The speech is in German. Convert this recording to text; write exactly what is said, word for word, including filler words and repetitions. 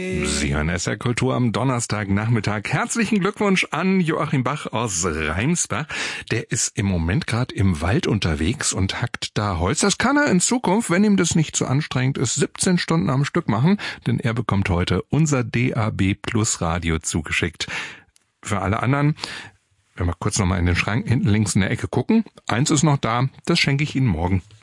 Sie hören S R Kultur am Donnerstagnachmittag. Herzlichen Glückwunsch an Joachim Bach aus Reimsbach. Der ist im Moment gerade im Wald unterwegs und hackt da Holz. Das kann er in Zukunft, wenn ihm das nicht zu anstrengend ist, siebzehn Stunden am Stück machen, denn er bekommt heute unser D A B Plus Radio zugeschickt. Für alle anderen, wenn wir kurz nochmal in den Schrank hinten links in der Ecke gucken, eins ist noch da, das schenke ich Ihnen morgen.